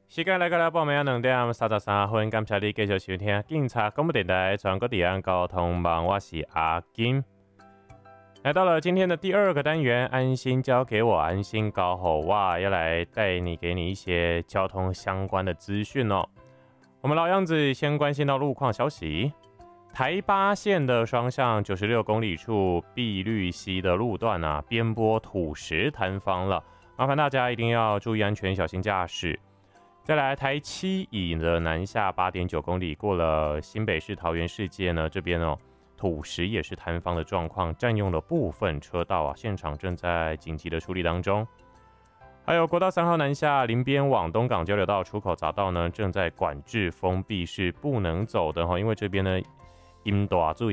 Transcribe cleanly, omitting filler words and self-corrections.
时间来到了2:33，感谢你继续收听警察广播电台全国治安交通网，我是阿金。来到了今天的第二个单元，安心交给我，安心搞好哇，要来带你给你一些交通相关的资讯哦。我们老样子，先关心到路况消息。台八线的双向96公里处碧绿溪的路段啊，边坡土石坍方了，麻烦大家一定要注意安全，小心驾驶。再来台七乙的南下8.9公里，过了新北市桃园世界呢，这边哦土石也是坍方的状况，占用了部分车道啊，现场正在紧急的处理当中。还有国道3号南下林边往东港交流道出口匝道呢，正在管制封闭，是不能走的哈，因为这边呢阴大注意